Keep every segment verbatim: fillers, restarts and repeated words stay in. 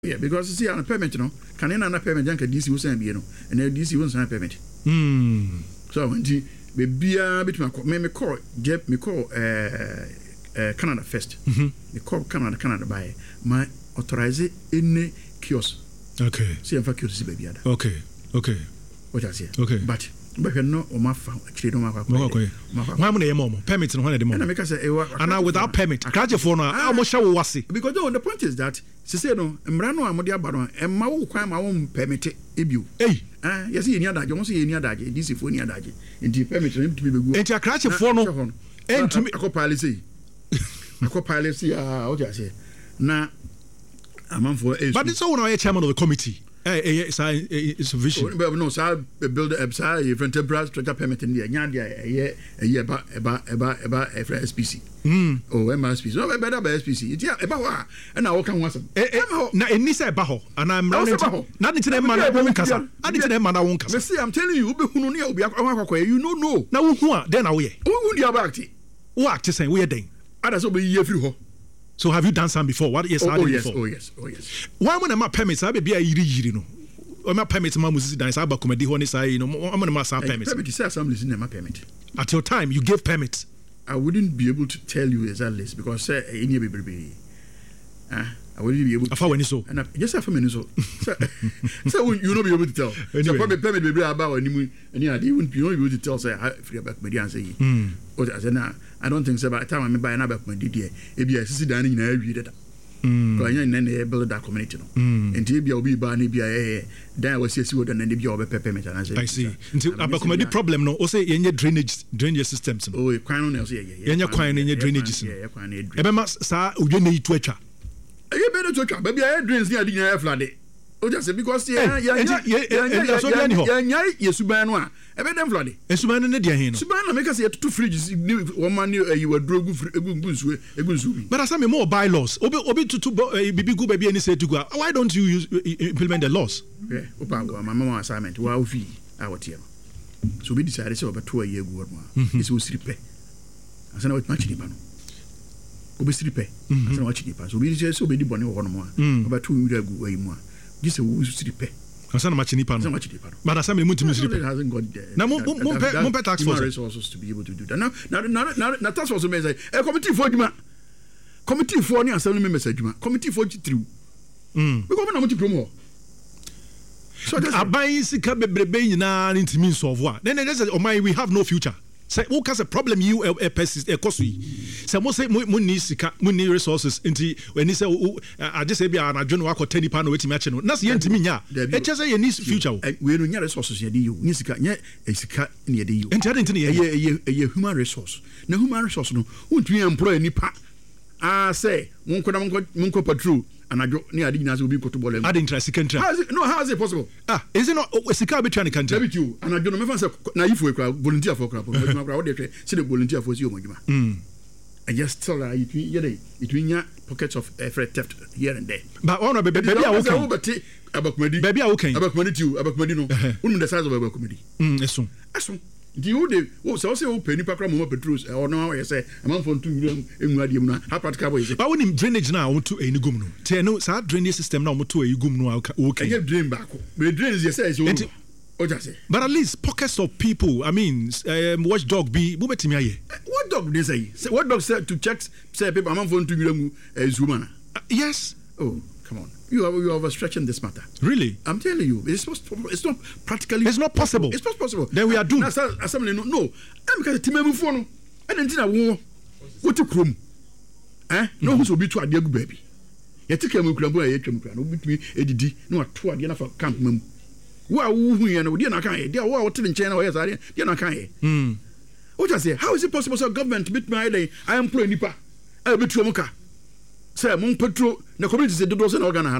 Yeah, because you see, on a permit, you know, can in a permit, and D C was saying, you know, and then D C was a permit. Hmm. So when the baby between me, me call, Jeb, me call, uh, uh, Canada first. Mm-hmm. Me call Canada, Canada by my authorize any kiosk. Okay. See, I'm for kiosk, baby. Okay. Okay. What I say. Okay. But. But you know, my actually don't have a okay. Why would mom permit and one of the moment? And now without permit, I can't for now. How much shall was it? Because the point is that she said, no, Mrano Amodia Baron, and my own crime, my own permit, Ebu. Hey, ah, yes, in your dad, you won't see any other this is for near dad. In the permit, to be good. And you crash a phone and to me, a copilot. A copilot, ah, what I say. Now, I'm on for it. But it's all our chairman of the committee. Eh, eh, it's a vision. But no, sir, build a website, different temporary structure permit in the Yandia, a year, a year about, about, about, about S P C. Hmm. Oh, M S P C. No, better by S P C. It's yeah, about, and I can want some. Eh, eh, now, in this Baho, and I'm running not into them, man, I won't cast. I didn't them, man, I won't cast. See, I'm telling you, you know, no. Now, who are then away? Who would you have acted? Who acted saying we are doing? Others will be here through. So have you done some before? What yes, oh, oh yes, before? oh yes, oh yes. Why when my permits? I be a yiri yiri no. Or my permits, my music dance. I about comedy honest. I you know I'm gonna mass permits. Permit is assembly in my permit. At your time, you gave permits. I wouldn't be able to tell you exactly because say any baby. Ah, I wouldn't be able to. I found so. And yes, I found so. So you not be able to tell. So permit permit baby about any any idea. You wouldn't be able to tell. Say free about comedy and say. Hmm. What I said now. I don't think so. By the time I buy another comedy, A B S is dining in a read it. Hmm. I ain't build that community. And T B will be by Nibia. Then I was yes, you would and then be over payment. I see. About comedy problem. No, also in your drainage drainage systems. Oh, you can't else. Yeah, you're crying in your drainage system. Yeah, must sir, you need to echa. You better to echa. Baby, I drains near the air flood. Oh, just because yeah, yeah, yeah, yeah, yeah, yeah, yes, Subanwa. I bet them flooding. And Suban and the Diana. Subana make us here two fridges. One man you were drug a good goose. But I saw me more bylaws. Obi Obi to to be good baby and say to go. Why don't you use implement the laws? Yeah, Opa, my mama assignment. Wow, fee our team. So we decided so about two a year ago. It's was repair. I said, what much depend. Obi repair. I said, what depend. So we just so many bonny one more. About two years ago, way more. This is who's repair. I said, much in Pan. But I said, Muntim hasn't got now. Mumpe tax force resources to be able to do that. Now, now, now, now, tax force may say, a committee for you, committee for any assembly message, committee for you through. Hm. We're going to promote. So I buy Sika Bebe na into means of what? Then they said, oh my, we have no future. Say, what has a problem you a persist a costly? Say, most say, money Sika, money resources into when he say, I just say, I don't know what ten pound waiting match. That's the end to me, yeah. It just say, you need future. We don't need resources, you need Sika, yeah, a Sika near the you. And telling to a human resource. No human resource, no, won't we employ any part? I say, Munko Patrol. And I don't near the will be to ball. I didn't try second try. No, how is it possible? Ah, is it not a Sika between the country? You and I don't know if I naive volunteer for crap. See the volunteer for you, Magma. I just tell her between your pockets of effort theft here and there. But honor, baby, I was over about money. Baby, okay. About money too, about money. No, woman the size of a comedy. Hm, as soon. As soon. Do you do? Oh, so say open ni pakra mo petrus or no I say a man for two million enwadium na how practical is it? But when him drainage now to a gum no. Te no sa drainage system now to a gum no okay. You drain back. We drain is say so. O just say. But at least pockets of people, I mean, um, watchdog be bo betimi aye. What dog they say? What dog said to check say people a man for two million is woman. Yes. Oh, come on. You are you are overstretching this matter. Really? I'm telling you, it's not. It's not practically. It's not possible. It's not possible. Then we are doomed. Assembly no. No. I'm because the team phone. And then I want. What to chrome? Eh? No, who's will be to a dear baby. You take a mukrambo. You take a mukrambo. No, with me, Eddie. No, two at the end of camp. Mum. Who are who? You know, they are not kind. They are what in China. Yes, they are not kind. Hmm. What I say? How is it possible? So government bit my day. I am pro nipa. I bit your muka. Say, Mon Petro, the community said, those are organ.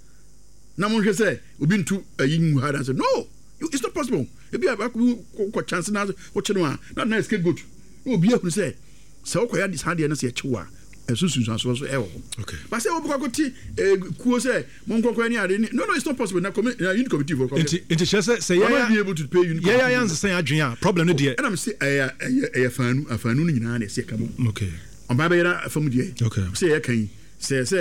Now, Mon say, we've been to a young hard answer. No, it's not possible. If you have a chance now, what you know, not nice, get good. Oh, be able to say, so I had this handy and say, Chua, as soon as I was ever. Okay. But say, oh, tea, a say, Mon Conquania, no, no, it's not possible. Now, you committee for it is just say, I will be able to pay you. Yeah, I answer, say, Adrian, problem, dear. And I'm saying, a fan, a fan, and I say, come on. Okay. On Babera from the okay. Say, I can. Say, say,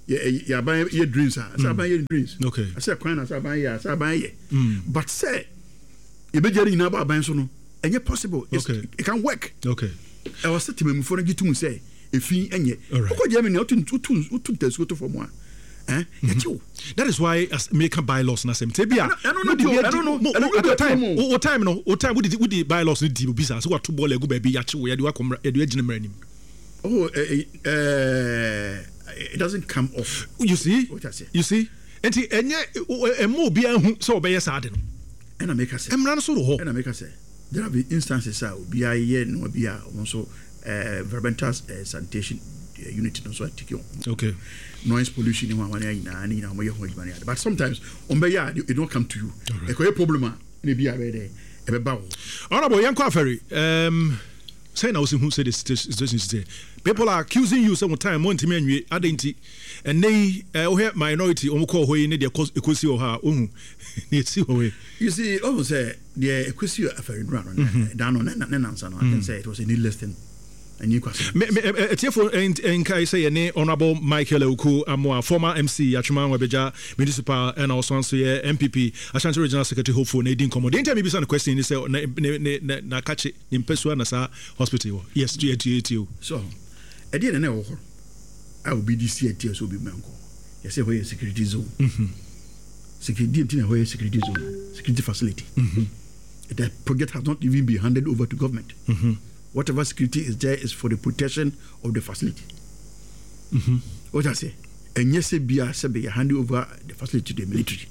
ya ban ye dreams ah say ban ye dreams okay say kwan na say ban ye say ban ye but say e be jeri na ba ban so no enye possible okay. It can work okay e was say me for gitu say efi enye ko je me na otu otu otu tesu to for mo eh that is why as make bylaws na sem tebia I don't know at the time o time no o time we did we did bylaws ni di bisa so what to ball egu ba bi ya che we ya de wa kom ya de agina mranim oh uh, uh, it doesn't come off you see you see enti enye emo bia hu so obeye saade no and I make us say emra no so ro ho and I make us say there have been instances how bia ye no bia also uh Verbentas uh, sanitation uh, unit no so atiki okay noise pollution in one na na na mo ye ho adwuma but sometimes on be ya it don't come to you e ko problem a na bia be there e be ba wo honorable Yanko Aferi um say na who say this situation today people are accusing you some time monti me anwie adenti and they uh, hear minority omo call hoyi ne de ekosi o ha ohun ne ti hoyi you see oh say the ekosi Aferi run down on na na answer no I can say it was a needless thing and you question me tiefo en kai say ne honorable Michael Ewuku Amoa former M C Achuma Webeja municipal and also answer M P P Ashanti regional secretary hopeful na din komo den time be say question ni say na na catch ni mpesua na sa hospital yes to eighty so e dey na wo ho I will be this year so be manko you say where security zone mhm security tin where security zone security facility mhm the project has not even been handed over to government mhm whatever security is there is for the protection of the facility. Mm-hmm. What I say, and yes, be a be hand over the facility to the military.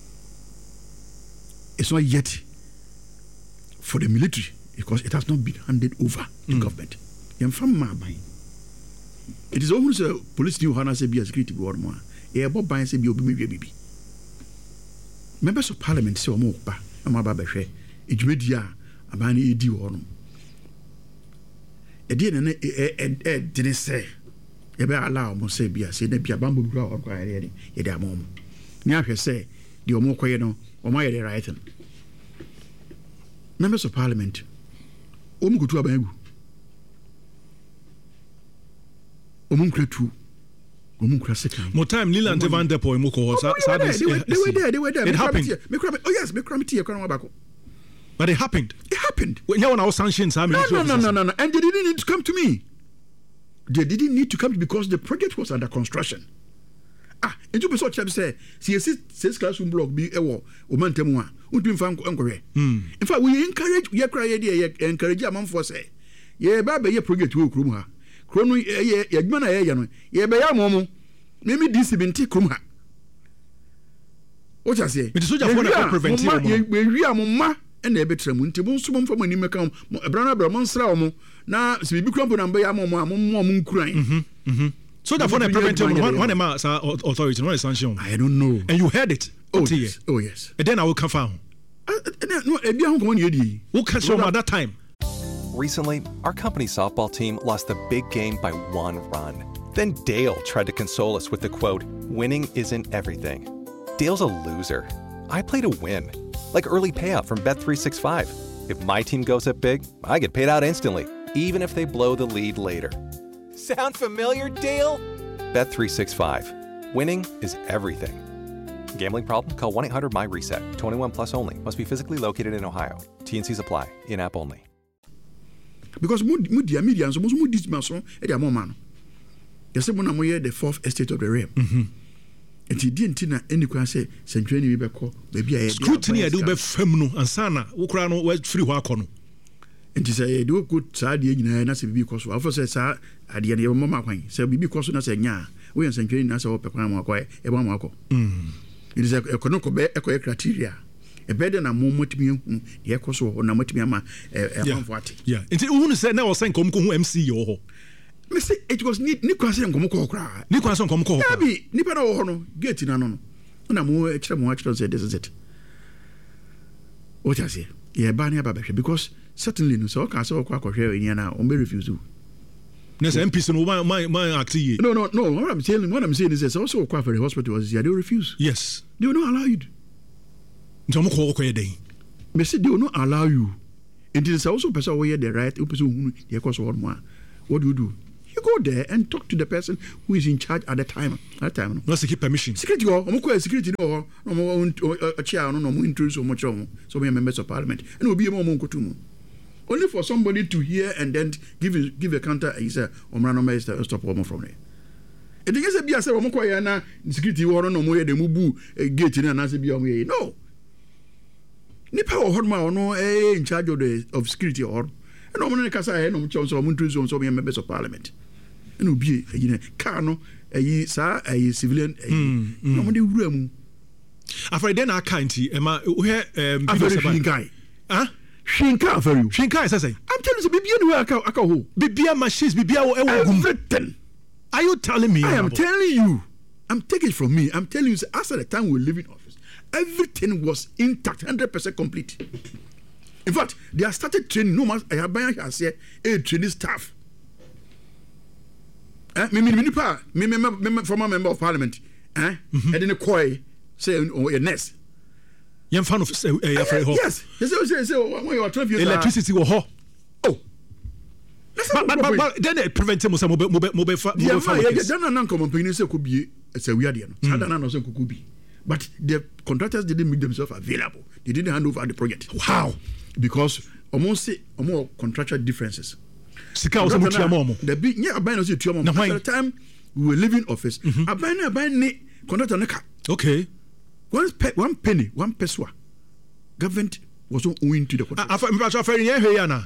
It's not yet for the military because it has not been handed over to mm. government. It is almost a police new Hana say be a security board more. A Bob Bine say be obi baby. Members of Parliament say omo ba, omo ba behwe. Ejumedi a abani edi wo no. Edi na e didn't say e be allow mo say bia say na bia bambo dura o kwa ere ye de amom ni ahwe say de omo koye no omo ye the right thing members of parliament omo kutu abagu omo kretu omo kraseka mo time Leland Van Der Poel mo ko sa they were there they were there it happened oh yes me kramiti e kwa bako. But it happened. It happened. When you were sanctions, I mean, no, no, no, no, no, no. And they didn't need to come to me. They didn't need to come to because the project was under construction. Ah, and you saw Chab say, see, six classroom block be a war, woman temwa, unto infant uncle. In fact, we encourage, we cry idea, encourage a man for say, ye, baby, ye project will crumha. Chrono, ye, ye, mana, ye, be a momo. Maybe this even take crumha. What I say? It is such a preventive. We are mamma. And they better munti bon so from any mekam brana bra monsra omo na se bibi krampo na mba ya momo momo mun kuran mhm mhm so that for the preventive one am authority no sanction I don't know and you heard it oh yes oh yes and then I will come found no e bia ho ko ne di who catch you at that time. Recently our company softball team lost the big game by one run. Then Dale tried to console us with the quote, winning isn't everything. Dale's a loser. I play to win. Like early payout from Bet three sixty-five. If my team goes up big, I get paid out instantly, even if they blow the lead later. Sound familiar, Dale? Bet three sixty-five. Winning is everything. Gambling problem? Call one eight hundred M Y reset. twenty-one plus only. Must be physically located in Ohio. T and C's apply. In-app only. Because media, media, so most media, so they are more man. They say when I'm here, the fourth estate of the realm. Mm-hmm. And he didn't know any can say Century Rebecca, maybe I scrutiny. I do be feminine and sana, Ukrano was free wakono. And he say, do good side, and that's a because of officer, sir, at the end of Mamma Quang, so be because of saying, yeah, we are Century Nasa or Pecama, a Mamako. It is a Konoko Eco criteria. A better than a moment me, the Ecoso or Namatiama, a what? Yeah, it's only said now, saying Comco M C or. Me say it was ni ni kwase nkomko kra ni kwase nkomko ya bi ni pa na wo no gate na no na mo e kire mo akire say this is it what I say ye ba na ba behwe because certainly no so ka say okwa akohwe eni na o me refuse na say M P no man man act ye no no no what I'm saying what I'm saying is also okwa for the hospital was they refuse yes they will not allow you nto mo ko ko ye den me say they will not allow you it is also person we the right person who ye cause one more what do you do You go there and talk to the person who is in charge at the time. At the time, no secret permission. Security, or I'm security, or a chair, no more interest or much on. So we are members of parliament, and will be a moment to only for somebody to hear and then give give a counter. He said, "Omrano may stop woman from there." It is a be a say, "Omokoyana security or no more the mubu gate in an answer be on way." No. Nipa or Hodma or no in charge of the of security or and no one kasa no chance or muntu so so members of parliament. And obi you know car no a sa a civilian no one wura mu. After then I can't e ma where um guy. Huh? Shinka for you. Shinka is say. I'm telling you bibia no aka aka ho. Bibia machines bibia e wo everything. Are you telling me? I am telling you. I'm taking it from me. I'm telling you as at the time we were living office. Everything was intact, one hundred percent complete. In fact, they have started training. No matter I have has here a training staff. Eh, me me me pa, me me me former member of parliament. Eh, and then a koi say or a nest. Young fan of uh, yes, yes, yes. When you are twelve years old, electricity was hot. Oh, but but but, but then it prevents him from mobile mobile mobile. Yeah, yeah. Then an uncommon opinion say could be a weird one. Sadana no say could be. But the contractors didn't make themselves available. They didn't hand over the project. How? Because almost say more contractual differences. Sika was much more. The big yeah, I buy no say two more. At the time we were leaving office, I buy I buy ne contractor neka. Okay. One pe, one penny, one peswa. Government was not owing to the contract. Afa mbacho afa ni ehwe yana.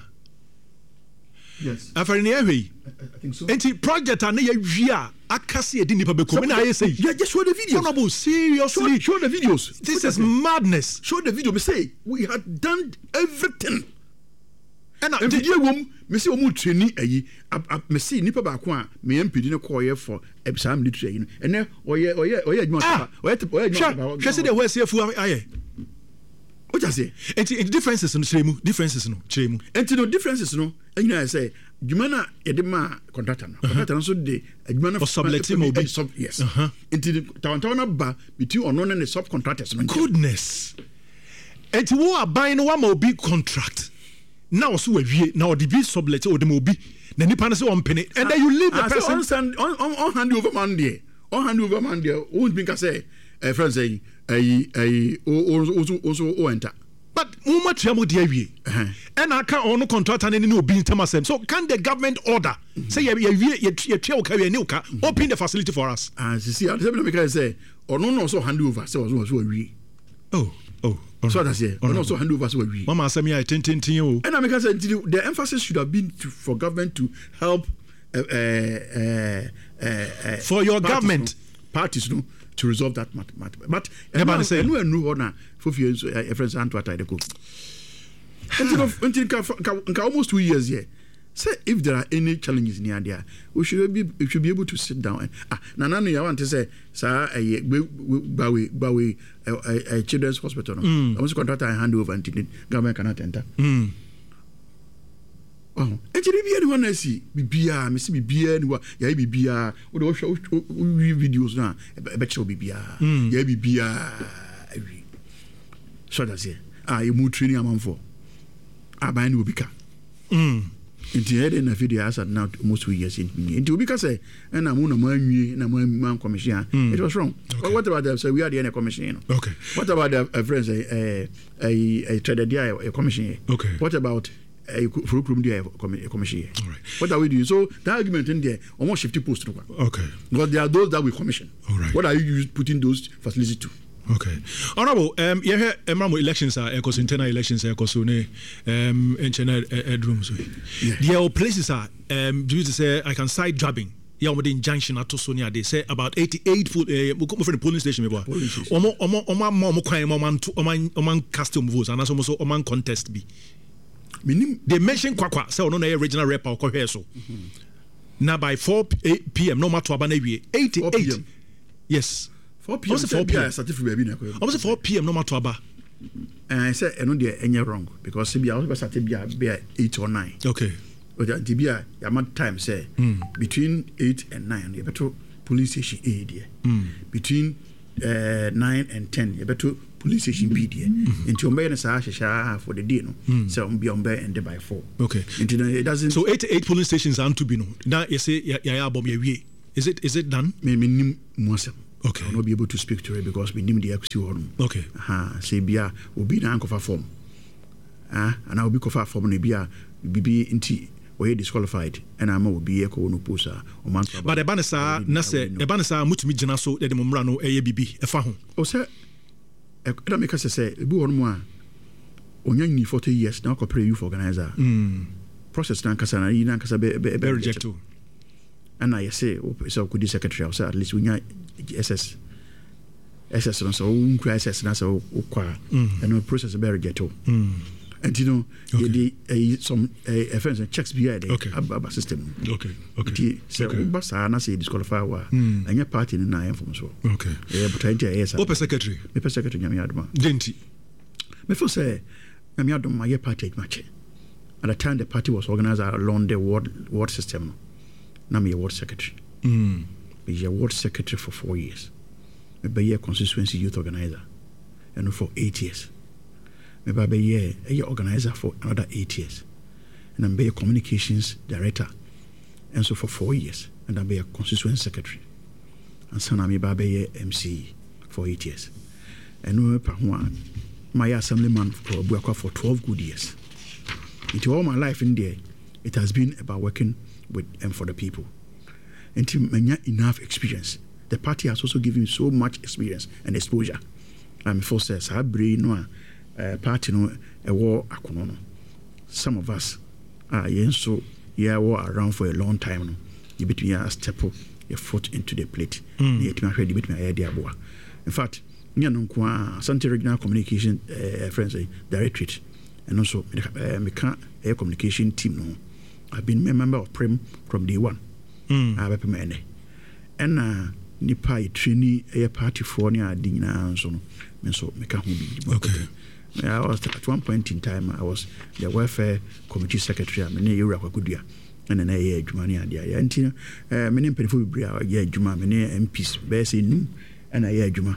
Yes. Afa ni ehwe. I think so. Enti project an ye wi akase edi nipa be come na aye say. Yeah, just show the videos. Honorable, seriously. Show, show the videos. This is madness. Show the video. Me say we had done everything. And the video room, me say omu training ayi. Me see nipa ba ko a me M P di ne call here for exam military yi. And oye oye oye adwuma papa. Oye oye adwuma. Hwe say the who say fu aye. What I say? Enti differences no chiremu, differences no chiremu. Enti no differences no. And I say adwuma na ye de ma contractor no. Contractor no so de adwuma na for subletting obi. Yes. Enti tawantawa na ba between ono and the subcontractors no. Goodness. Enti wo aban no wa ma obi contract. Now so awie na odi bi sublet o de ma obi. Na nipa no say on penny and then you leave the person on on on hand over man there. On hand over man there. Won't be say eh friend say ai ai o o o o enter. But uma triamo de awie. And I can on contract and no obi ntamasem. So can the government order say ye ye ye twa o ka we ne ka open the facility for us. Ah see I say say or no no so hand over say so so awie. Oh oh. So that's it. And also hand over so we. Mama say me I ten ten ten o. And I make say the emphasis should have been to, for government to help uh, uh, uh, uh, for your parties, government no, parties no to resolve that matter. But everybody say no no na for few a friends and to atai the go. Until until almost two years here. Say if there are any challenges near there, we should be we should be able to sit down and ah na na no you want to say sir eh bawe bawe a children's hospital no I want to contract and hand over until the government cannot enter. Mm. Oh, actually be anyone I see bibia me see bibia ni wa ya bibia we do show videos na e be show bibia ya bibia awi. So that's it. Ah you mu training amanfo. Aban will become. Mm. Into head in a video as now almost two years in into because I and I'm on a man and a man commission. It was wrong. Okay. But what about the so we are the end commission? Okay. What about the uh, friends a a a traded a commission? Okay. What about a room there a commission? All right. What are we doing? So the argument in there almost fifty posts. Okay. Because there are those that we commission. All right. What are you putting those facilities to? Okay. Honorable, um, you hear Emramo elections are echo internal elections echo so ne um internal headrooms. There are places are um due to say I can side jabbing. Yeah, with the injunction at Sonia they say about eighty-eight full uh from the polling station me boy. Omo omo omo mo mo kwan mo man oman oman custom votes and also so oman contest be. Minim they mention kwakwa say ono na regional rep or kohwe so. Now by four p m no matter aba na wie eighty-eight. Yes. four p m four p m certificate baby na ko. Almost four p m no matter aba. Eh say eno dey enye wrong because se bia we certificate be eight or nine. Okay. But the bia ya time say mm. between eight and nine you better police station A there. Mm. Between uh, nine and ten you better police station P D into ombe na saa hwehwa for the day no so ombe ombe end by four. Okay. Into it doesn't. So eighty-eight police stations are to be no. Now you say ya ya bom ya wie. Is it is it done? Me me nim mwasem. Okay. I'll not be able to speak to it because we nim the akusi honum. Okay. Ha say bia obi na ankofa form. Ah and I will be kofa form no bia bibi inti we disqualified and I'm will be echo no posa o man. But the banasa na say e banasa mutumi gina so de mo mra no eye bibi e fa ho. O say e da make us say e bi won mo a onya ni forty years na corporate youth organizer. Mm. Process na nkasa na yi na nkasa be be reject. And I say so could the secretary or at least we nya S S S S no so un S S na so kwa and no process be reject. Mm. And you know, okay. the, the, uh, some uh, offense and checks behind the okay. Abba system. Okay, okay. So, okay. Basa, I say disqualify wa. Mm. And your party in nine from so. Okay. Yeah, but I tell you, yes. Open secretary. Me per secretary, Yami Adama. Denti. Me first say, Yami Adama, my party match. At the time, the party was organized along the ward ward system. Now me a ward secretary. Mm. Me a ward secretary for four years. Me be a constituency youth organizer, and for eight years. Me ba be a a organizer for another eight years, and I'm be a communications director, and so for four years, and I'm be a constituency secretary, and so now me ba be a M C for eight years, and we pa one my assemblyman for Buakwa for twelve good years. Into all my life in there, it has been about working with and for the people. Until many enough experience, the party has also given me so much experience and exposure. I'm first says I bring no. Uh, party no a war akono. Some of us are uh, so yeah war around for a long time no. You between a step your foot into the plate. Mm. Yet my friend between a idea boa. In fact, me no kwa Asante Regional Communication uh, friends uh, Directorate and also uh, me can a communication team no. I've been a member of P R I M from day one. Mm. I've been many. And uh nipa trainee a party for near dina so no. So me can be. Okay. I was at one point in time I was the welfare committee secretary. I mean, you were good and then I hear Jumani and the anti many people be our year Juma, many M Ps, Bessie Num, and I hear Juma.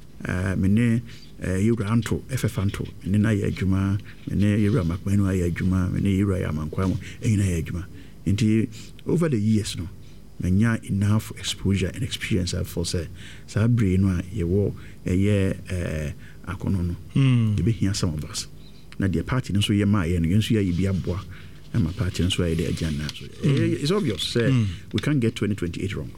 Many you ran to F F Anto, and then I hear Juma, many you ran Macmenu, I hear Juma, many you ran Manquamo, and I hear Juma. Until over the years, no, many enough exposure and experience I've for say, Sabri, you wore a year. Akono no be here some of us na the party no so ye ma ye no so ye bi aboa and my party no so ye the agenda so it's obvious say mm. we can't get twenty twenty-eight wrong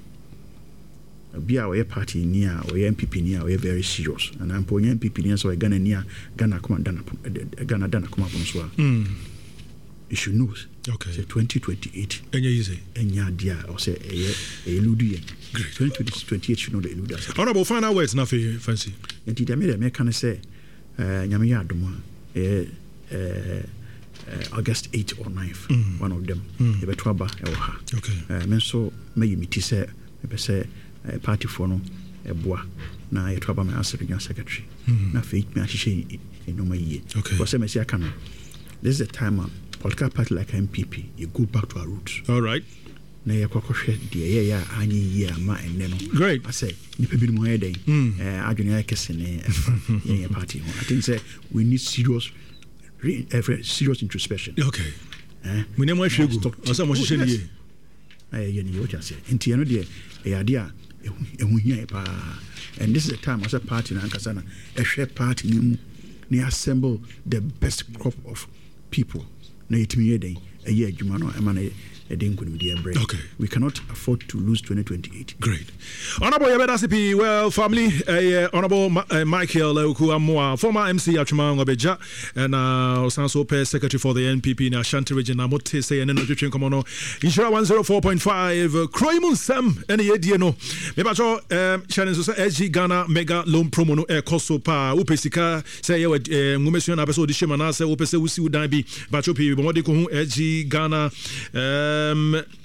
be our party near or M P P near we very serious and I'm putting M P P near so Ghana near Ghana come Ghana Ghana Ghana come up so mm you should know okay say twenty twenty-eight enya easy enya dia or say e e eludu twenty twenty-eight should know the eludu honorable final words na fe fancy enti dem me me can say eh nyame ya adom eh eh August eighth or ninth mm. one of them mm. e beto aba e wo ha okay eh me so me yimiti say me be say party for no e boa na e to aba me asregional secretary mm. na fe me ahihye enoma yie okay because say me say aka no this is the time uh, political party like M P P you go back to our roots all right na ye kwakwhwe de ye ya anyi ye ama enne no great I say nipa bi no he den eh adwene ya kesene ye party I think say we need serious re, uh, serious introspection okay eh we name hwegu o say mo hwehwe ni ye eh ye ni what you say enti no de e ade a ehu hia pa and this is the time as a party na ankasa na ehwe party ni ni assemble the best crop of people na yetimi ye den e ye adwuma no e ma na okay. We cannot afford to lose twenty twenty-eight. Great. Honorable Yabedasipi, well, family, uh, Honorable Ma- uh, Michael Okuamwa, former M C Achuma Ngobeja, and uh, Sanso Pe Secretary for the N P P in Ashanti region, Namote say, and then Nutrition Common, Insura one oh four point five, Croymun Sam, and the Ediano. Mebacho, Shannon Sosa, S G Ghana, Mega Loan Promo, Air Kosopa, Upesika, say, Mumesion Abeso, Dishimana, say, Upese, Usi Udabi, Bachopi, Bomodico, S G Ghana. Um,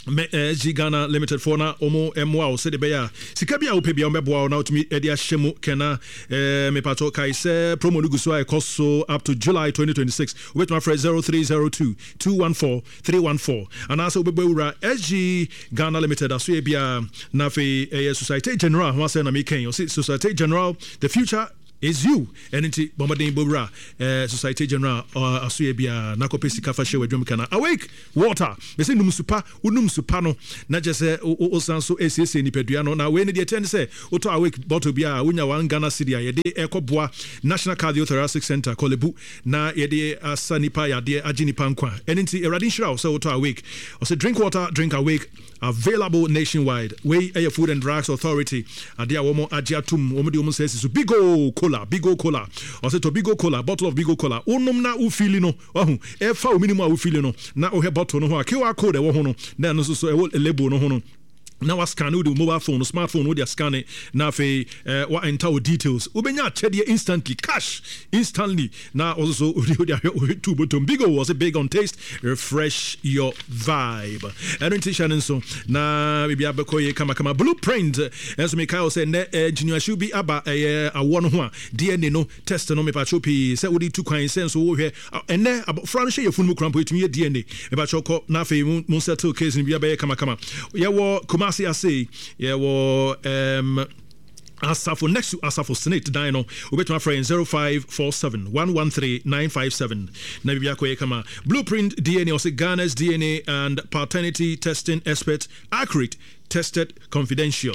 S G Ghana Limited for na omo emwa o se de beya sika bia wo pe bia omeboa na otumi e de ahyemu kena eh me pato kai se promo no guso e so up to July twenty twenty-six with my friend zero three zero two two one four three one four and also obebewura S G Ghana Limited aso e bia na fe eh Societe General ho ase na me ken o Societe General the future is you and into Bombarding Bobra uh, Society General or Asuebia Nakopesi Kafashe with Drumkana awake water they say num super unum supano not just uh osanso S S ni peduano na we the attend say auto awake bottle bia unya wan Ghana city ya de ekoboa National Cardiothoracic Center Kolebu na ye de asanipa ya de aginipa nkwa and into Eradin Shroud so auto awake or say drink water drink awake available nationwide we a Food and Drugs Authority adia womo agiatum womo de womo says so bigo cola bigo cola or say to bigo cola bottle of bigo cola onum na u feel no ohu e fa o minimum u feel no na o he bottle no ho a Q R code e wo ho no na no so so e label no ho no now scan with the mobile phone, smartphone with your scanning. Now fe what enter details. Ubenya check instantly, cash instantly. Now also two button bigo was a big on taste. Refresh your vibe. Orientation so na bibi abekoye kama kama blueprint. As me Kyle say ne engineer should be aba a one ho D N A no test no me pa chopi. Say we two kwan sense wo here. And ne about Fran share your phone mu krampo etumi D N A. Me pa choko na fe mun settle case ni biya kama kama. Yeah wo see, I say, yeah, well, um, Asafo next to Asafo Senate Dino, we bet my friend zero five four seven one one three nine five seven. Nabibiako Kama Blueprint D N A, or say Ghana's D N A and paternity testing expert, accurate. Tested confidential.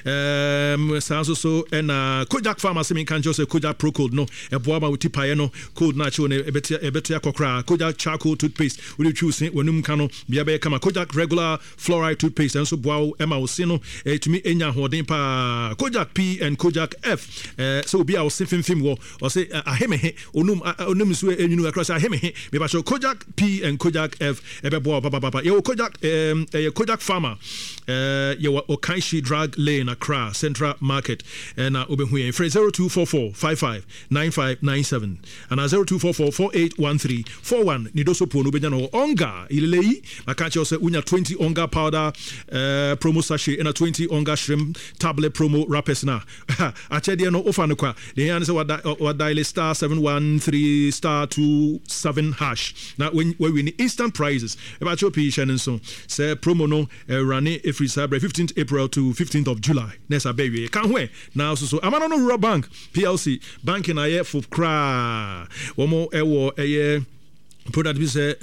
Um, sounds so and uh, Kojak Pharmacy mean can just say Kojak Pro Code no. A boaba with tipayeno code nacho ne ebetia ebetia kokra. Kojak charcoal toothpaste. Will you choose it when um kano biabe kama Kojak regular fluoride toothpaste and so boao Emma Osino eh, to me enya hoden pa Kojak P and Kojak F. Uh, so be our sifin film wo or say a hemehe onum onum so enu across a hemehe. Me ba show Kojak P and Kojak F ebe boa papa papa. Yo Kojak um Kojak Pharma. Uh, Your Okaishi Drug Lane Accra Central Market and uh Obenhuye Free zero two four four five five nine five nine seven and uh zero two four four four eight one three four one Nidoso Pono Benjano Onga Ilei Makacho se unya twenty Onga powder uh promo sachet and a twenty Onga shrimp tablet promo wrappers na Achedi no ofanukwa the answer what what dial star seven one three star two seven hash now when when we need instant prizes about your patient so say promo no uh, running every Saturday fifteenth April to fifteenth of July. Nessa baby. Can't wait. Now so so Amanono Rural Bank P L C banking a year for cra. One more a year. Product is a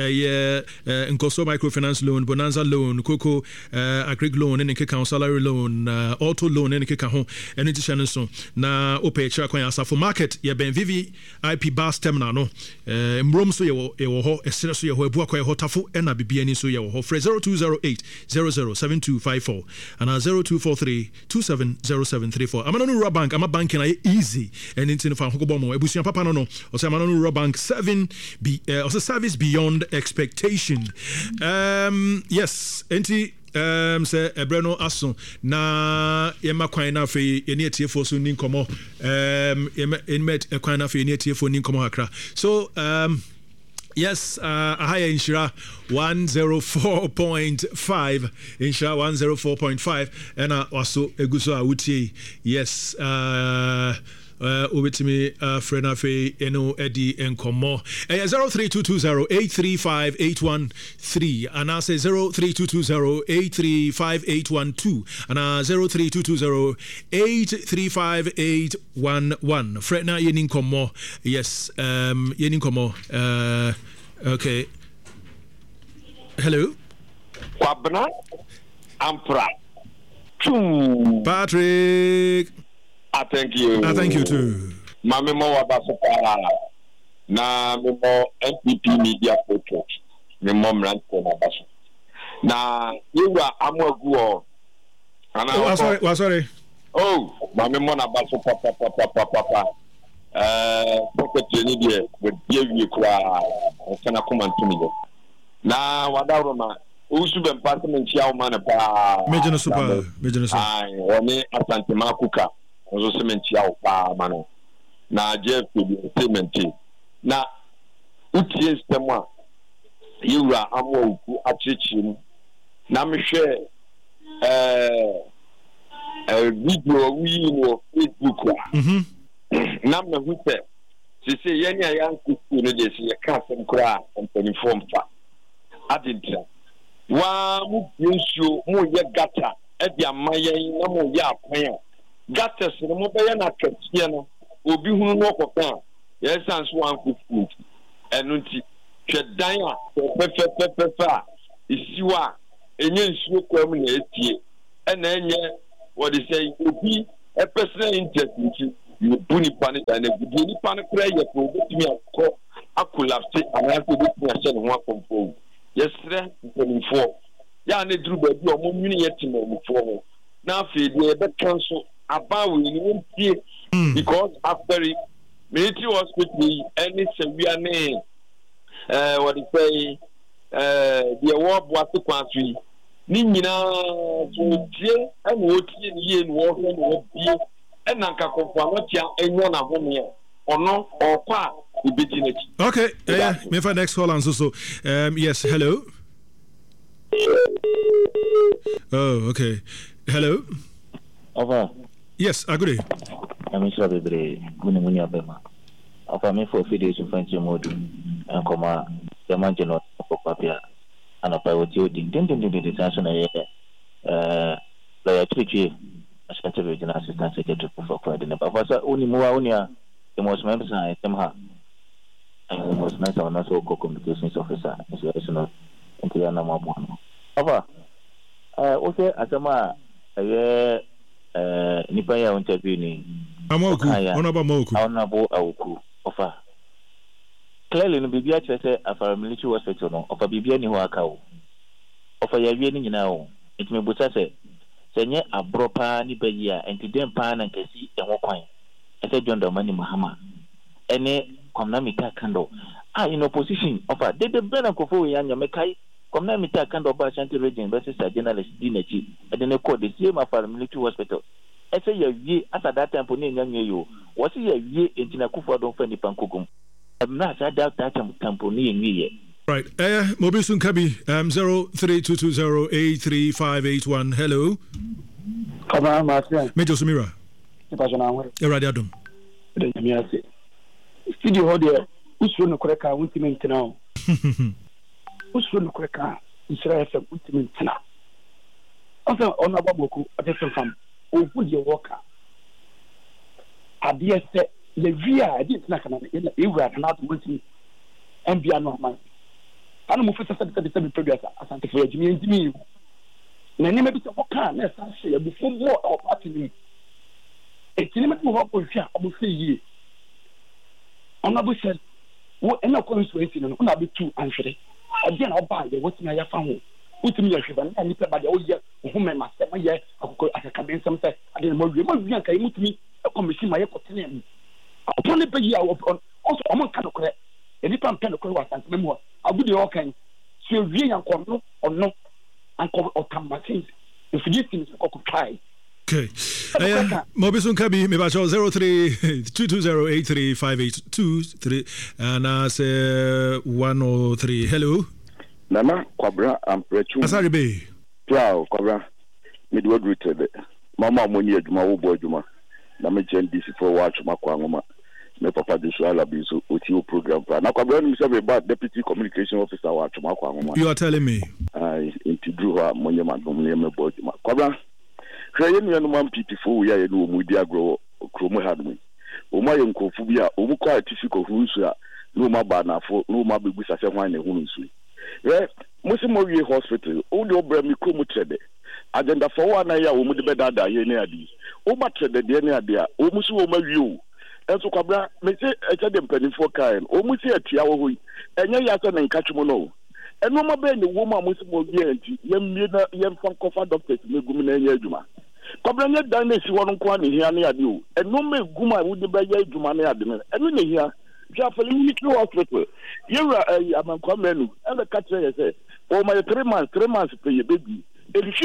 Nkoso microfinance loan, Bonanza loan, Coco uh, agri loan, and Keka salary loan, uh, auto loan, and Keka home, and it's Shannon so. Na Ope Chakwa for market, ya Ben Vivi I P bus terminal no. Mbrom so yo ho, a so yo Buakwa Hotafu, and a B B N so yo ho. zero two zero eight zero zero seven two five four and a zero two four three two seven zero seven three four. I'm on Rural Bank, I'm a banking I easy and into the Hokobomo, Ebusian Papa no, or say I'm on Rural Bank seven B uh service beyond expectation. Um, yes, enti um say Ebreno Aso na yema kwan na fe eni etiefo so ni nkomo um in met kwan na fe eni etiefo ni nkomo hakra. So um yes, uh higher Inshira one oh four point five Inshira one oh four point five and uh, also eguso awutie. Yes, uh Uh, Ubitimi, uh, Frena Fe, Eno, Eddie, and Komo. Uh, zero three two two zero eight three five eight one three, and I say zero three two two zero eight three five eight one two, and uh, zero three two two zero eight three five eight one one. Frena Yenin Komo, yes, um, Yenin Komo, uh, okay. Hello? Wabna, Ampra, Patrick. I thank you. I thank you too. Mami mo wabasupa na mi mo N P P media photo. Mi mo mrante na basu. Na yiwa amwagu o. Oh, sorry, well, sorry. Oh, mami mo na basu papa papa papa papa. Eh, pocket ni die we die wi kwa. Kana kuma ntumi de. Na wadaro ma usu be mpasse menchia o mana pa. Meje no super, meje no super. Ai, oni asante makuka. Ozo sementi ya pa mano na Jeff sementi na utie stemwa yiwa amwo ku achichim na mehwɛ eh eh video wi no Facebook a mhm na me hu sɛ sisi yɛn a yɛn kuku no de si yɛ ka asɛm kora mpanimfoɔ mfa adintra wa mu nsuo mu yɛ gata ɛde ama yɛn na mu yɛ akwan a gata so mo bɛyɛ na kɛseɛ no obi hunu no kɔka yɛn san so wan kuku ɛno nti hwɛ dan a pɛpɛpɛpɛ a isiwa enye nsuo kwam na etie ɛna enye wɔde sɛ obi ɛpɛsɛ interest nti you nipa ne dan egudi nipa ne kura yɛ ko obetumi akɔ akolapse anaasɛ obetumi ahyɛ ne ho akɔmfo yɛsrɛ mpanimfoɔ yɛ ne duru baabi a ɔmo nwini yɛ te mpanimfoɔ ho na afei deɛ yɛbɛka nso aba wɔ ni wɔntie because after military hospital yi ɛne sɛwia ne ɛɛ wɔde sɛ ɛɛ deɛ wɔboa se kwan so yi ne nyinaa so tie ɛna wɔtie ne yie ne wɔhwɛ ne wɔbie ɛna nka kɔmfoa no tia ɛnyɛ na home a ɔno ɔkɔ a ebedi n'akyi. Okay, uh, me for next call and so so um yes, hello. Oh, okay. Hello. Over. Yes, agree. I'm sure bebre muni muni abema. Over me for days to find your mode and come out the man no for papia and apa what you ding ding ding ding detention eh lawyer tricky Ashanti Regional Assistant Secretary for Coordinator. But for only more onia the most members I them ha and the most nice and also communications officer is national into na mabwana. Over eh okay asema eh eh nipa ya interview ni amoku onaba moku onabo awuku ofa clearly no bibia chese afara military hospital no ofa bibia ni ho aka wo ofa ya wie ni nyina wo ntime busa se senye abropa ni bayi a entidem pa na nkasi enwo kwan ese John Dramani Mahama ene komna mita kando ah in opposition ofa de de bena kofo we anya mekai komna mita kando ba Ashanti region versus journalist dinachi ede ne code the same afara military hospital ese ya wie asa that time poni nyanwe yo wose ya wie entina kufo don fa nipa nkogum na sa that time tamponi nwie. Right. Uh, Mobisun Kabi, um, zero three two two zero eight three five eight one. Hello. Come on, Master. Major Sumira. Eradiadum. Studio Hodia, who's from the Koreka, ultimate now. Who's from the Koreka, Israel, ultimate now. Also, on a baboku, a different farm. Oh, would your worker? I dare say, the via, I didn't like an Iraq and not wanting and be normal. I don't know if it's a seven progress as Santa Fe, Jimmy and Jimmy. And I never be so kind as I say before war or party. A cinematic work with you, I will say ye. On the said, what and no consequences on a bit too answered. Again, I'll buy the what's my family. Put me a shiver and by the old year, whom I must say, my year, I'll go as a cabin some say, I didn't know you might came to me, a commission my opinion. Upon the pay also among Canada. Any time Pentecost was and memoir, I would all kind. So we and no or no and come or come machines. If you things I could try. Okay. Mobisun Kabi, maybe zero three two two zero eight three five eight two three and I say one oh three. Hello. Nana Kwabra and Prechu. Asari Bay. Plow Kwabra. Midwood rooted. Mama Moni Juma Ubo Juma. Namajan D C for watch Makwangoma. Me papa de so ala bi so otio program pa na kwabra nim say about deputy communication officer wa atuma kwa ngoma. You are telling me I intidru ha monye madom ne me boji ma kwabra hwe ye nua no man pitifo we ya ye no mu di agro kromo hadum o ma ye nkofu bi a o mu kwa tifiko hunsu a no ma ba na afo no ma bebu sase hwan ne hunsu re musi mo wie hospital o de obra mi kromo trede agenda for one na ya o mu de bedada ye ne adi o ma trede de ne adi a o musi o ma wie o enso kwabra me se eche de mpanifo kan o mu se atia wo hoyi enye ya se ne nkatwemo no eno ma be ne wo ma musi mo bi anti yemmie na yemfa kofa doctors megum na enye adwuma kwabra nye dan na si wono kwa ne hia ne ade o eno ma egum a wo de ba ya adwuma na ade no eno ne hia jafali military hospital yera amankwa menu ebe katre ye se o ma three months three months pe ye baby. Okay,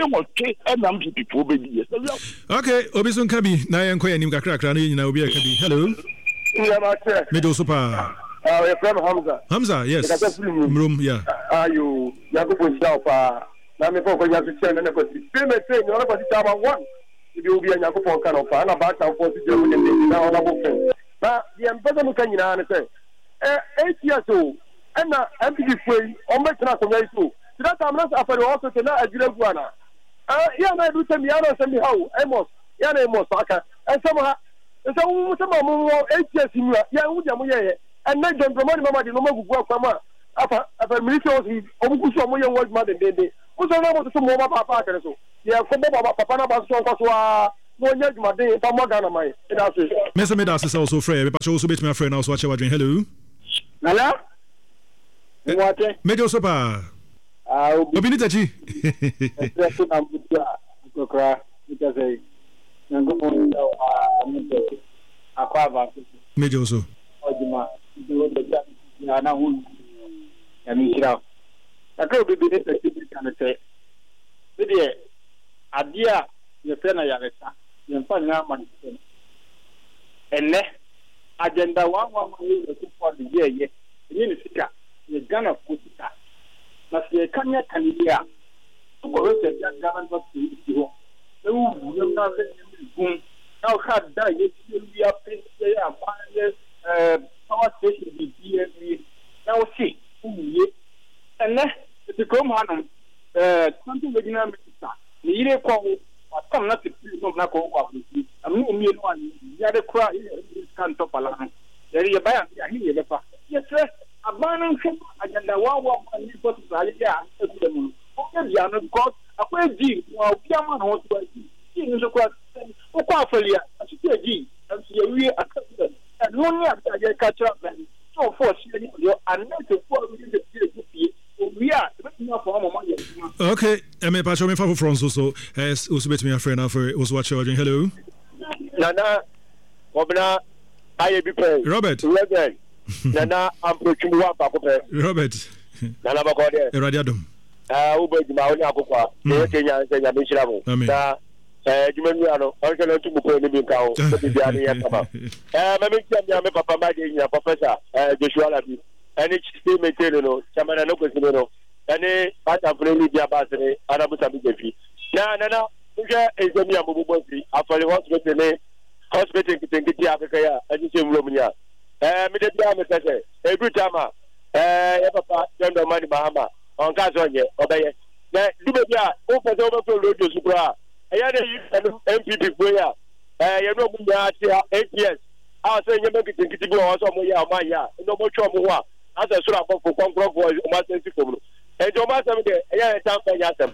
Obisun Kabi, na yanko ya nimka krakra na yina obi akabi. Hello. Middle super. Uh, your friend Hamza. Hamza, yes. Mrum, yeah. Are you Yakubu Shaupa na me for ko ya se na ko si se me se ni ona ko si chama one ibi obi anya ko pon kan ofa na ba tan for si je wo de na ona bo fen ba ye mbeza mu kan nyina ne se eh eight years o na M P P foi o me tena ko nyai so tira ta amna afari o so na ajira guana ah ya na du se mi ya na se mi hawo emos ya na emos aka en se mo ha en se mu se mo eight years mi ya wu ja mo ye en na don promote mama di no magugu akwa ma afa afa military o o bu so mo ye world man de de o so na mo so mo ba papa akere so ya ko bo baba papa na ba so nko so a no nya djuma de pa mo Ghana mai ida so me se me da se so frɛ me pa so so betimi afrɛ na so ache wadwen hello nala mwate mejo so pa ah obi ni tachi eso na butia kokra because nango mo nda ah mute akwa ba mejo so ojuma do do ya na hu ya mi kira akra obi bi ne tachi bi kan se bidie adia ye fe na ya reta ye mfa na ma ni enne agenda one one ye ko for the year ye ni ni sika ye Ghana kusita na se kanya kanidia ko ro se Ghana ba ti ho e wu ye na se ni gun na o ka da ye ti bi a pe ya pa ye eh power station bi bi na o si u ye enne ti ko mo hanom eh tanto be gina minister ni ire ko atam na ti no na ko ko afi am no mi no ani ya de kra kan to pala yari ya bayan ya ni le fa ya tre abanan ko agenda wa wa ni ko ta ya e ku de mu o ke ya no ko akwa ji wa bia ma no to ji ni no ko o ko afalia ati ji am si ya wi akata no ni ata ya ka tra ben so for si ni yo anet ko wi de ji ku fi we are okay, I mean, Pacho, me for France also. As also bet me a friend for also watch your hello. Nana, Obna, I be pay. Robert. Robert. Nana, I'm preaching one back of Robert. Nana Bagode. Radiadum. Ah, Uber, Maoni Aqua, Kenya, Kenya, Michel. Amen. Eh, Jimeno, I can to go to the cow. Eh, maybe I'm a papa, my professor, Joshua Labi. And it's still maintaining, Chamana no Casino, and a part of really the ambassador, Arabusa Bigefi. Now, now, is a mere Mubusi, after the hospital, hospital in the Africa, and the same Romania. Eh, Midam, every time, eh, Papa, General Money Bahama, on Casonia, obey. Now, Dubia, open over to Rojo Supra. I had a M P P player, eh, you know, eight years. I was saying, you make it in Kitibu or somewhere, my ya, no more trouble. As a sort of for conquer for emergency problem. And your master, yeah, time for Yassam.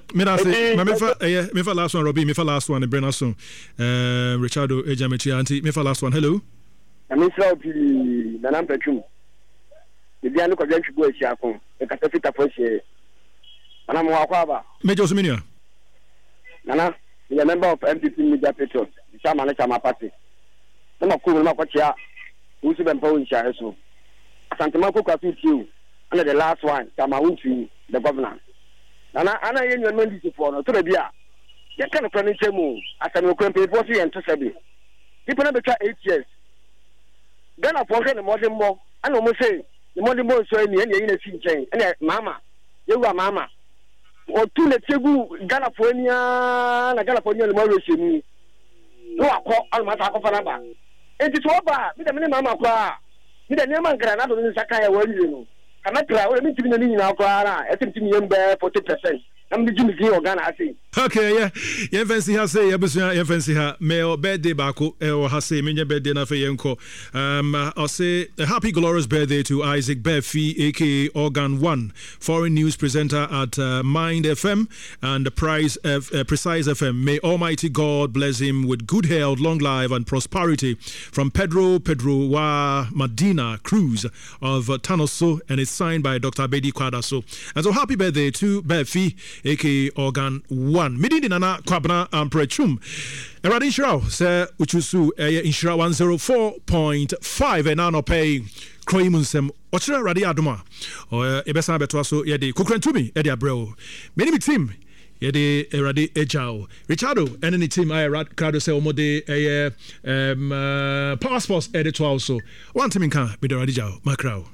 Me, me for last one, Robbie, me for last one, Brenna soon. Uh, Richardo, Ejamichi, Auntie, me for last one. Hello. I miss out the Nanam Petrum. The Diano Convention Boy Shafon, the Catafita Poche. And I'm Wakaba. Major Seminia. Nana, the member of M P P Media Petros, the Shaman Chama Party. Some of Kumu Makocha, who's been Poin Shahasu. Santimanko Kafi Q, and the last one, Tamawunchi, the governor. And I am a young for no to the beer. You can't furniture move as an open paper and to Sabi. People never try eight years. Then I forget the modern more. I almost say the modern more so in the end, you change. And Mama, you are Mama. Or two the table, California, and California, the Mauritius. No, I call Almata of Anaba. It is over with the minimum of the name of Granada in Sakaya, where you know. I'm not trying to be in our car. I think to me, I'm there for two percent. I'm the Jimmy Ghana, I think. Okay, yeah. You fancy her say, you fancy her. May your birthday back or has say, Minya birthday na for Yenko. Um, I'll say a happy, glorious birthday to Isaac Befi, aka Organ One, foreign news presenter at uh, Mind F M and the Price F, uh, Precise F M. May Almighty God bless him with good health, long life, and prosperity. From Pedro Pedro Wa Medina Cruz of uh, Tanoso, and it's signed by Doctor Bedi Kwadaso. And so, happy birthday to Befi, aka Organ One. Midi nana kwabna amprechum. Eradi Inshira se uchusu eye Inshira one oh four point five and now pay kroimunsem. Ochira radi aduma. O ebesa beto so ye de kukrentumi e de abreo. Many team ye de eradi ejao. Richardo and any team I rad crowd say omode eye um uh, power sports editor also. One team in kan be the radi jao macro.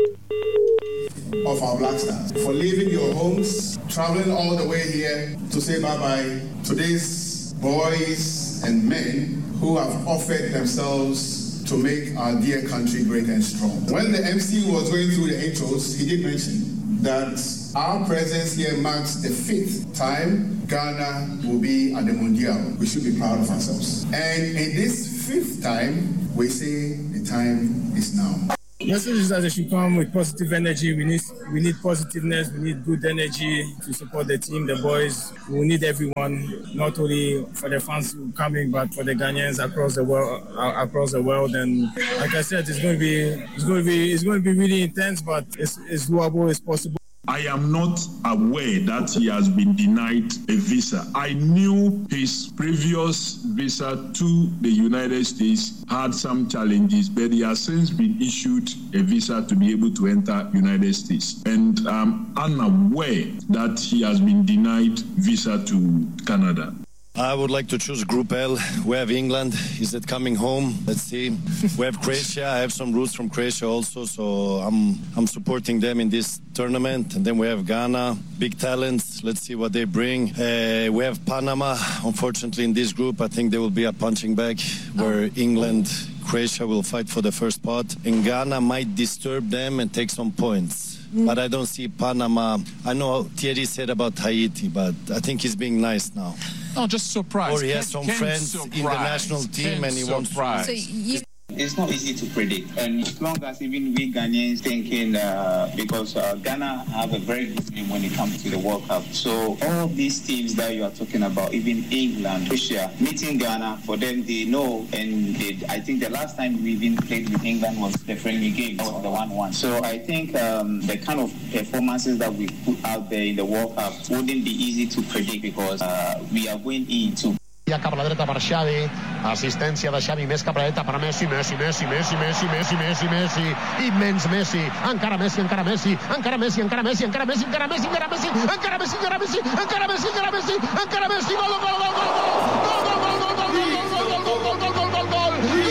of our Black Stars for leaving your homes, traveling all the way here to say bye-bye to these boys and men who have offered themselves to make our dear country great and strong. When the M C was going through the intros, he did mention that our presence here marks the fifth time Ghana will be at the Mundial. We should be proud of ourselves. And in this fifth time, we say the time is now. Message is that they should come with positive energy. We need we need positiveness. We need good energy to support the team, the boys. We need everyone, not only for the fans coming, but for the Ghanaians across the world. Uh, across the world, and like I said, it's going to be it's going to be it's going to be really intense, but it's it's doable. It's possible. I am not aware that he has been denied a visa. I knew his previous visa to the United States had some challenges, but he has since been issued a visa to be able to enter United States. And I'm unaware that he has been denied visa to Canada. I would like to choose Group L. We have England. Is it coming home? Let's see. We have Croatia. I have some roots from Croatia also, so I'm I'm supporting them in this tournament. And then we have Ghana, big talents. Let's see what they bring. Uh, we have Panama. Unfortunately, in this group, I think there will be a punching bag where England, Croatia will fight for the first spot. And Ghana might disturb them and take some points. But I don't see Panama. I know Thierry said about Haiti, but I think he's being nice now. No, just surprised. Or he has some friends in the national team and he wants to. So you- It's not easy to predict, and as long as even we Ghanaians thinking, uh, because uh, Ghana have a very good team when it comes to the World Cup. So all these teams that you are talking about, even England, Russia, meeting Ghana, for them they know, and they, I think the last time we even played with England was the friendly game, that was the one one. So I think um, the kind of performances that we put out there in the World Cup wouldn't be easy to predict because uh, we are going into. Ja cap a la dreta per Xavi, assistència de Xavi més cap a la dreta per Messi, Messi, Messi, Messi, Messi, Messi, Messi, Messi, immens Messi, encara Messi, encara Messi, encara Messi, encara Messi, encara Messi, encara Messi, encara Messi, encara Messi, encara Messi, encara Messi, encara Messi, encara Messi, gol, gol, gol, gol, gol, gol, gol, gol, gol, gol, gol, gol, gol, gol, gol,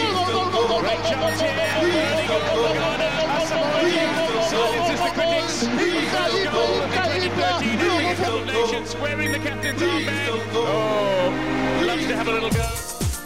gol, great chance here, early goal for Ghana, Asamoah silences the critics, goal of the twenty thirteen Cup of Nations, wearing the captain's armband. Oh, loves to have a little go.